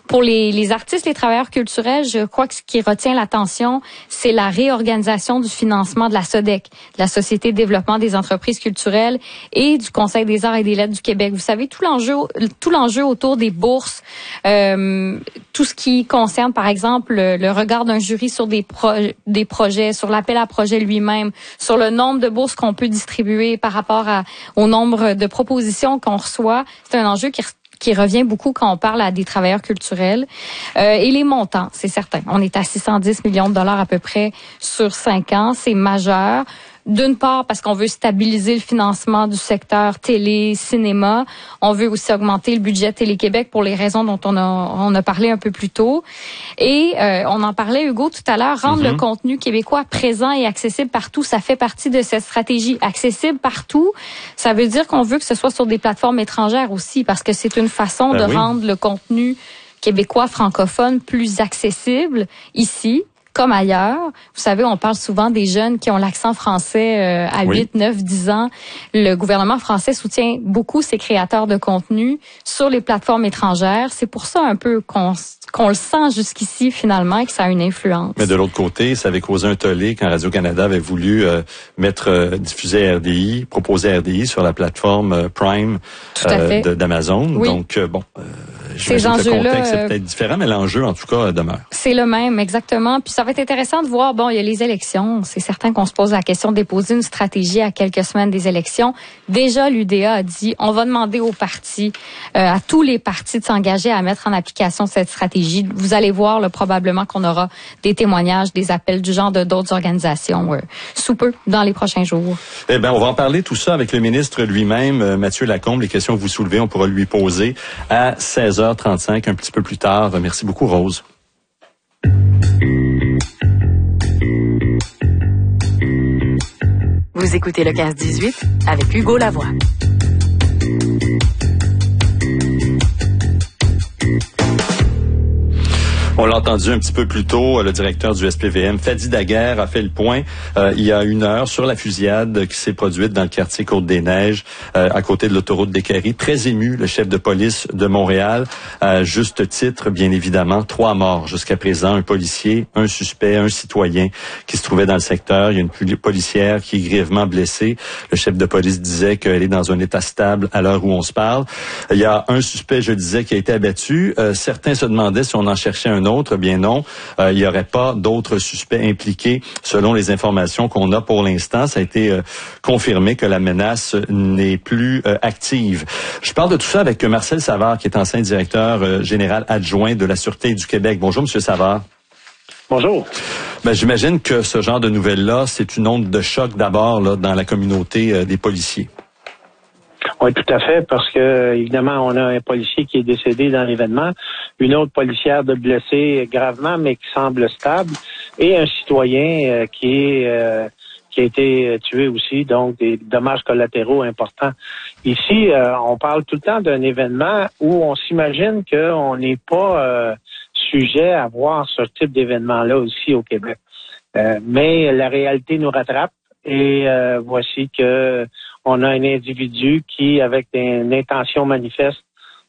Pour les artistes, les travailleurs culturels, je crois que ce qui retient l'attention, c'est la réorganisation du financement de la SODEC, de la Société de développement des entreprises culturelles, et du Conseil des arts et des lettres du Québec. Vous savez, tout l'enjeu autour des bourses, tout ce qui concerne, par exemple, le regard d'un jury sur des projets, sur l'appel à projet lui-même, sur le nombre de bourses qu'on peut distribuer par rapport au nombre de propositions qu'on reçoit. C'est un enjeu qui revient beaucoup quand on parle à des travailleurs culturels. Et les montants, c'est certain. On est à 610 millions de dollars à peu près sur 5 ans. C'est majeur. D'une part, parce qu'on veut stabiliser le financement du secteur télé, cinéma. On veut aussi augmenter le budget Télé-Québec pour les raisons dont on a parlé un peu plus tôt. Et on en parlait, Hugo, tout à l'heure, rendre le contenu québécois présent et accessible partout, ça fait partie de cette stratégie. Accessible partout, ça veut dire qu'on veut que ce soit sur des plateformes étrangères aussi, parce que c'est une façon de rendre le contenu québécois francophone plus accessible ici comme ailleurs. Vous savez, on parle souvent des jeunes qui ont l'accent français à 8, 9, 10 ans. Le gouvernement français soutient beaucoup ces créateurs de contenu sur les plateformes étrangères. C'est pour ça un peu qu'on le sent jusqu'ici finalement et que ça a une influence. Mais de l'autre côté, ça avait causé un tollé quand Radio-Canada avait voulu diffuser RDI, proposer RDI sur la plateforme Prime d'Amazon. Oui. Donc, j'imagine que le contexte est peut-être différent, mais l'enjeu, en tout cas, demeure. C'est le même, exactement. Puis ça va être intéressant de voir, il y a les élections. C'est certain qu'on se pose la question de déposer une stratégie à quelques semaines des élections. Déjà, l'UDA a dit, on va demander aux partis, à tous les partis de s'engager à mettre en application cette stratégie. Vous allez voir, là, probablement qu'on aura des témoignages, des appels du genre de d'autres organisations sous peu, dans les prochains jours. Eh bien, on va en parler tout ça avec le ministre lui-même, Mathieu Lacombe. Les questions que vous soulevez, on pourra lui poser à 16h35, un petit peu plus tard. Merci beaucoup, Rose. Vous écoutez le 15-18 avec Hugo Lavoie. On l'a entendu un petit peu plus tôt, le directeur du SPVM, Fadi Daguerre, a fait le point il y a 1 heure sur la fusillade qui s'est produite dans le quartier Côte-des-Neiges, à côté de l'autoroute d'Équerry. Très ému, le chef de police de Montréal. Juste titre, bien évidemment, 3 morts jusqu'à présent. Un policier, un suspect, un citoyen qui se trouvait dans le secteur. Il y a une policière qui est grièvement blessée. Le chef de police disait qu'elle est dans un état stable à l'heure où on se parle. Il y a un suspect, je disais, qui a été abattu. Certains se demandaient si on en cherchait un autre. Bien non, il n'y aurait pas d'autres suspects impliqués selon les informations qu'on a pour l'instant. Ça a été confirmé que la menace n'est plus active. Je parle de tout ça avec Marcel Savard, qui est ancien directeur général adjoint de la Sûreté du Québec. Bonjour, Monsieur Savard. Bonjour. J'imagine que ce genre de nouvelles-là, c'est une onde de choc d'abord là, dans la communauté des policiers. Oui, tout à fait, parce que évidemment, on a un policier qui est décédé dans l'événement, une autre policière de blessée gravement, mais qui semble stable, et un citoyen qui a été tué aussi, donc des dommages collatéraux importants. Ici, on parle tout le temps d'un événement où on s'imagine qu'on n'est pas sujet à voir ce type d'événement-là aussi au Québec. Mais la réalité nous rattrape, et voici que on a un individu qui, avec une intention manifeste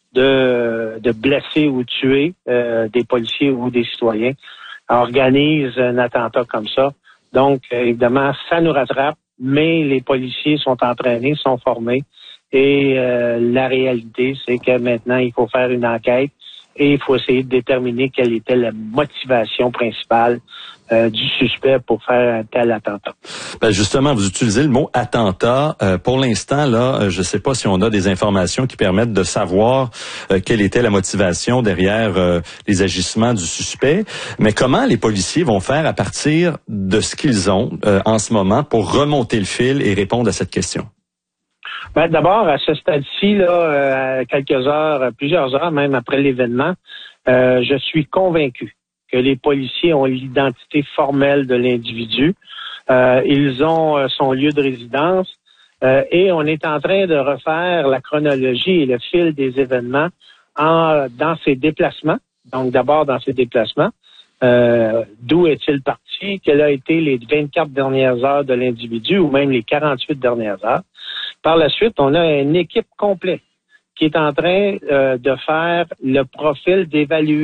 de blesser ou tuer des policiers ou des citoyens, organise un attentat comme ça. Donc, évidemment, ça nous rattrape, mais les policiers sont entraînés, sont formés, et la réalité, c'est que maintenant, il faut faire une enquête et il faut essayer de déterminer quelle était la motivation principale du suspect pour faire un tel attentat. Justement, vous utilisez le mot attentat. Pour l'instant, là, je ne sais pas si on a des informations qui permettent de savoir quelle était la motivation derrière les agissements du suspect. Mais comment les policiers vont faire à partir de ce qu'ils ont en ce moment pour remonter le fil et répondre à cette question? D'abord, à ce stade-ci, là, plusieurs heures même après l'événement, je suis convaincu que les policiers ont l'identité formelle de l'individu. Ils ont son lieu de résidence et on est en train de refaire la chronologie et le fil des événements dans ses déplacements. Donc, d'abord, dans ses déplacements, d'où est-il parti? Quelles ont été les 24 dernières heures de l'individu ou même les 48 dernières heures? Par la suite, on a une équipe complète qui est en train de faire le profil d'évaluer